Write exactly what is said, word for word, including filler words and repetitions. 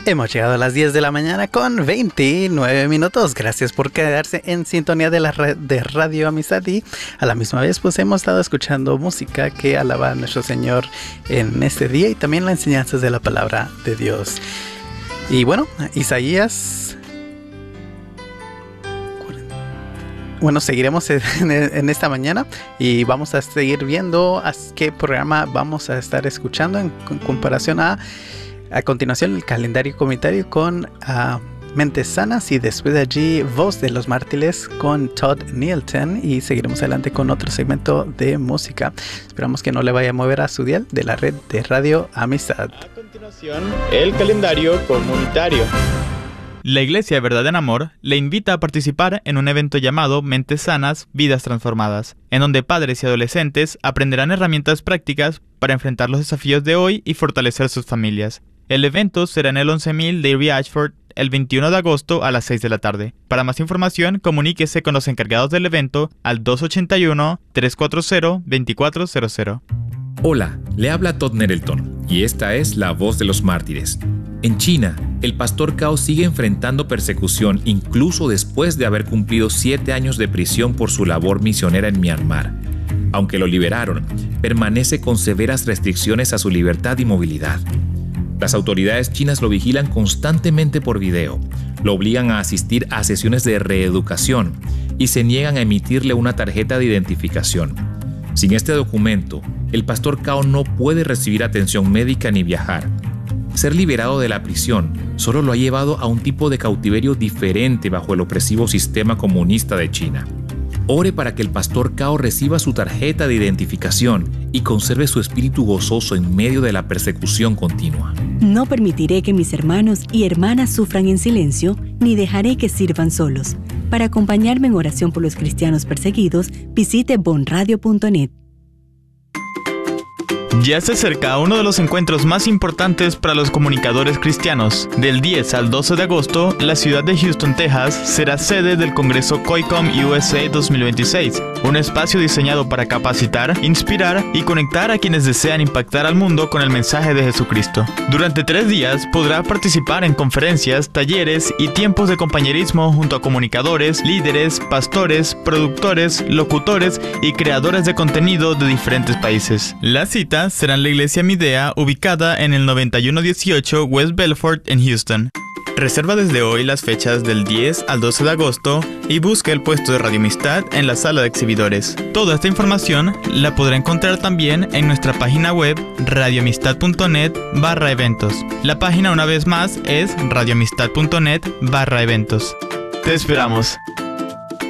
Hemos llegado a las diez de la mañana con veintinueve minutos. Gracias por quedarse en sintonía de la red de Radio Amistad, y a la misma vez pues hemos estado escuchando música que alaba a nuestro Señor en este día y también las enseñanzas de la palabra de Dios. Y bueno, Isaías... Bueno, seguiremos en, en esta mañana y vamos a seguir viendo a qué programa vamos a estar escuchando en, en comparación a... A continuación, el calendario comunitario con uh, Mentes Sanas, y después de allí, Voz de los Mártires con Todd Nielsen, y seguiremos adelante con otro segmento de música. Esperamos que no le vaya a mover a su dial de la red de Radio Amistad. A continuación, el calendario comunitario. La Iglesia Verdad en Amor le invita a participar en un evento llamado Mentes Sanas, Vidas Transformadas, en donde padres y adolescentes aprenderán herramientas prácticas para enfrentar los desafíos de hoy y fortalecer sus familias. El evento será en el once mil Dairy Ashford el veintiuno de agosto a las seis de la tarde. Para más información, comuníquese con los encargados del evento al dos ocho uno, tres cuatro cero, dos cuatro cero cero. Hola, le habla Todd Nettleton y esta es La Voz de los Mártires. En China, el pastor Cao sigue enfrentando persecución incluso después de haber cumplido siete años de prisión por su labor misionera en Myanmar. Aunque lo liberaron, permanece con severas restricciones a su libertad y movilidad. Las autoridades chinas lo vigilan constantemente por video, lo obligan a asistir a sesiones de reeducación y se niegan a emitirle una tarjeta de identificación. Sin este documento, el pastor Cao no puede recibir atención médica ni viajar. Ser liberado de la prisión solo lo ha llevado a un tipo de cautiverio diferente bajo el opresivo sistema comunista de China. Ore para que el pastor Cao reciba su tarjeta de identificación y conserve su espíritu gozoso en medio de la persecución continua. No permitiré que mis hermanos y hermanas sufran en silencio, ni dejaré que sirvan solos. Para acompañarme en oración por los cristianos perseguidos, visite bon radio punto net. Ya se acerca uno de los encuentros más importantes para los comunicadores cristianos. Del diez al doce de agosto, la ciudad de Houston, Texas, será sede del Congreso COICOM U S A dos mil veintiséis, un espacio diseñado para capacitar, inspirar y conectar a quienes desean impactar al mundo con el mensaje de Jesucristo. Durante tres días podrá participar en conferencias, talleres y tiempos de compañerismo junto a comunicadores, líderes, pastores, productores, locutores y creadores de contenido de diferentes países. La cita será en la iglesia Midea, ubicada en el noventa y uno dieciocho West Belfort en Houston. Reserva desde hoy las fechas del diez al doce de agosto y busca el puesto de Radio Amistad en la sala de exhibidores. Toda esta información la podrá encontrar también en nuestra página web radioamistad punto net barra eventos. La página una vez más es radioamistad punto net barra eventos. Te esperamos.